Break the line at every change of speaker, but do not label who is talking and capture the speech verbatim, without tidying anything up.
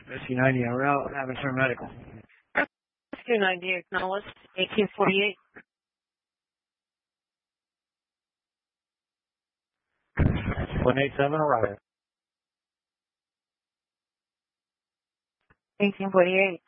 Rescue ninety en route, having turn medical.
Rescue ninety, acknowledged, eighteen forty-eight.
one eight seven, arriving.
eighteen forty-eight.